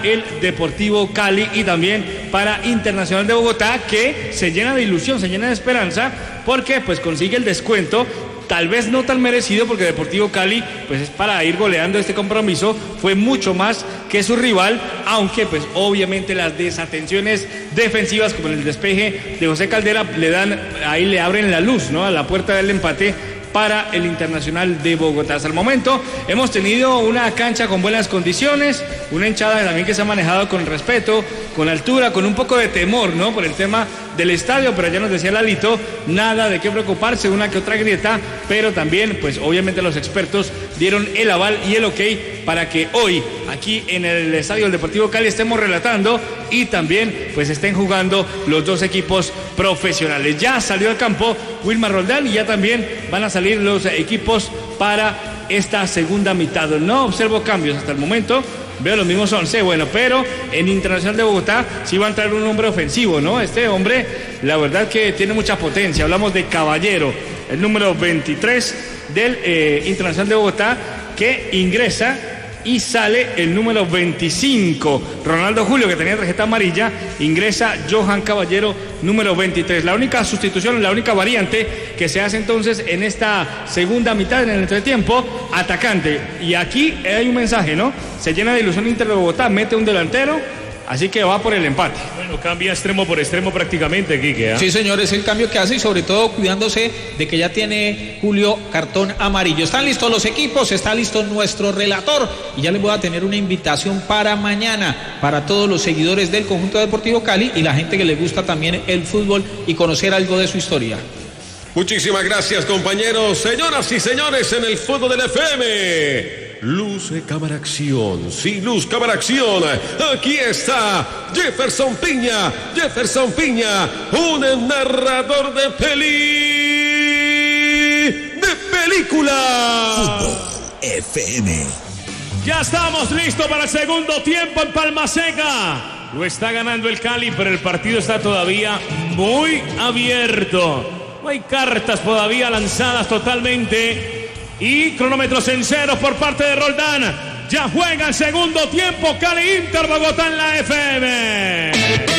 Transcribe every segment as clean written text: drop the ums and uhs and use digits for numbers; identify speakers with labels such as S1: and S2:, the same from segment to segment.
S1: el Deportivo Cali y también para Internacional de Bogotá, que se llena de ilusión, se llena de esperanza, porque pues consigue el descuento. Tal vez no tan merecido, porque Deportivo Cali pues es para ir goleando este compromiso, fue mucho más que su rival, aunque pues obviamente las desatenciones defensivas como en el despeje de José Caldera ahí le abren la luz, ¿no?, a la puerta del empate para el Internacional de Bogotá. Hasta el momento hemos tenido una cancha con buenas condiciones, una hinchada también que se ha manejado con respeto, con altura, con un poco de temor, ¿no?, por el tema del estadio, pero ya nos decía Lalito, nada de qué preocuparse, una que otra grieta, pero también pues obviamente los expertos dieron el aval y el ok para que hoy aquí en el estadio del Deportivo Cali estemos relatando y también pues estén jugando los dos equipos profesionales. Ya salió al campo Wilmar Roldán y ya también van a salir los equipos para esta segunda mitad. No observo cambios hasta el momento, veo los mismos 11, bueno, pero en Internacional de Bogotá sí va a entrar un hombre ofensivo, ¿no? Este hombre, la verdad que tiene mucha potencia. Hablamos de Caballero, el número 23 del Internacional de Bogotá, que ingresa y sale el número 25, Ronaldo Julio, que tenía tarjeta amarilla, ingresa Johan Caballero, número 23. La única sustitución, la única variante que se hace entonces en esta segunda mitad, en el entretiempo, atacante. Y aquí hay un mensaje, ¿no? Se llena de ilusión Inter de Bogotá, mete un delantero, así que va por el empate.
S2: Bueno, cambia extremo por extremo prácticamente, Quique, ¿eh?
S3: Sí, señor, es el cambio que hace y sobre todo cuidándose de que ya tiene Julio cartón amarillo. Están listos los equipos, está listo nuestro relator y ya les voy a tener una invitación para mañana para todos los seguidores del conjunto Deportivo Cali y la gente que le gusta también el fútbol y conocer algo de su historia.
S4: Muchísimas gracias, compañeros. Señoras y señores, en el fútbol del FM, Luz Cámara Acción, sí, Luz Cámara Acción. Aquí está Jefferson Piña, un narrador de película.
S5: Fútbol FM.
S2: Ya estamos listos para el segundo tiempo en Palma Seca. Lo está ganando el Cali, pero el partido está todavía muy abierto. No hay cartas todavía lanzadas totalmente. Y cronómetros en ceros por parte de Roldán. Ya juega el segundo tiempo Cali Inter Bogotá en la FM.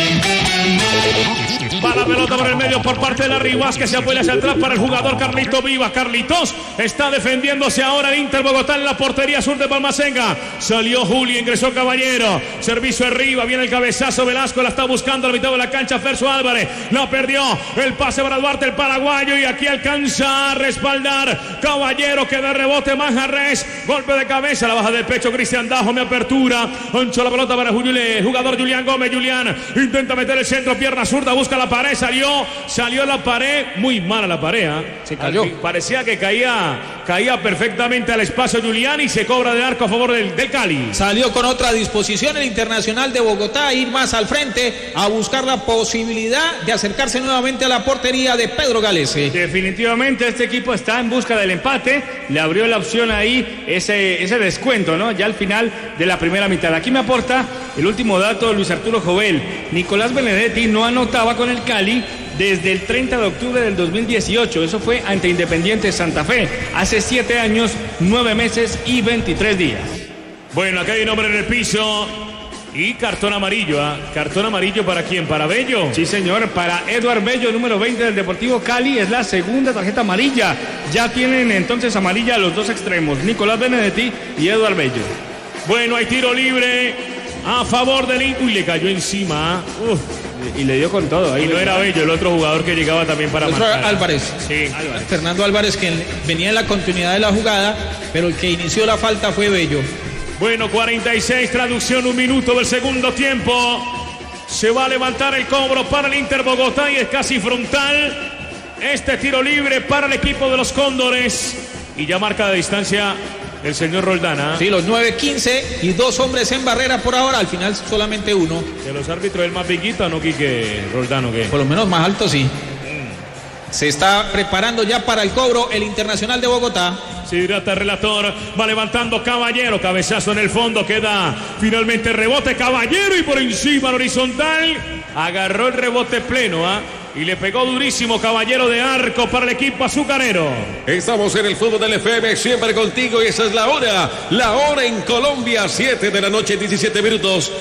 S2: Va la pelota por el medio por parte de la Riguas, que se apoya hacia atrás para el jugador Carlito Viva. Carlitos está defendiéndose ahora el Inter Bogotá en la portería sur de Palmaseca. Salió Juli, ingresó Caballero. Servicio arriba, viene el cabezazo. Velasco la está buscando a la mitad de la cancha. Ferso Álvarez la perdió. El pase para Duarte, el paraguayo. Y aquí alcanza a respaldar Caballero, que de rebote Manjarres. Golpe de cabeza, la baja del pecho Cristian Dajo. Me apertura. Ancho la pelota para el jugador Julián Gómez. Julián intenta meter el centro, pierna zurda, busca la pared, salió la pared, muy mala la pared, ¿eh?
S3: Se cayó.
S2: Parecía que caía perfectamente al espacio Julián y se cobra de arco a favor del Cali.
S3: Salió con otra disposición el Internacional de Bogotá a ir más al frente, a buscar la posibilidad de acercarse nuevamente a la portería de Pedro Galese.
S1: Definitivamente este equipo está en busca del empate, le abrió la opción ahí ese descuento, ¿no? Ya al final de la primera mitad. Aquí me aporta el último dato Luis Arturo Jovel. Nicolás Benedetti no anotaba con el Cali desde el 30 de octubre del 2018. Eso fue ante Independiente Santa Fe. Hace 7 años, 9 meses y 23 días.
S2: Bueno, acá hay un hombre en el piso y cartón amarillo. ¿Cartón amarillo para quién? ¿Para Bello?
S1: Sí, señor, para Eduard Bello, número 20 del Deportivo Cali. Es la segunda tarjeta amarilla. Ya tienen entonces amarilla los dos extremos, Nicolás Benedetti y Eduard Bello.
S2: Bueno, hay tiro libre a favor del Inter. Uy, le cayó encima.
S1: Y le dio con todo.
S2: Ahí no era Bello, el otro jugador que llegaba también para marcar.
S3: Álvarez.
S2: Sí.
S3: Álvarez. Fernando Álvarez, que venía en la continuidad de la jugada, pero el que inició la falta fue Bello.
S2: Bueno, 46, traducción, 1 minuto del segundo tiempo. Se va a levantar el cobro para el Inter Bogotá y es casi frontal. Este tiro libre para el equipo de los Cóndores. Y ya marca de distancia el señor Roldán.
S3: Sí, los 9-15 y 2 hombres en barrera por ahora. Al final solamente 1.
S2: ¿De los árbitros el más piquito, no, Quique Roldán, o qué?
S3: Por lo menos más alto, sí. Se está preparando ya para el cobro el Internacional de Bogotá.
S2: Sidrata, relator, va levantando Caballero, cabezazo en el fondo, queda finalmente rebote Caballero y por encima al horizontal, agarró el rebote pleno, y le pegó durísimo Caballero de arco para el equipo azucarero.
S4: Estamos en el fútbol del FM, siempre contigo, y esa es la hora en Colombia, 7 de la noche, 17 minutos.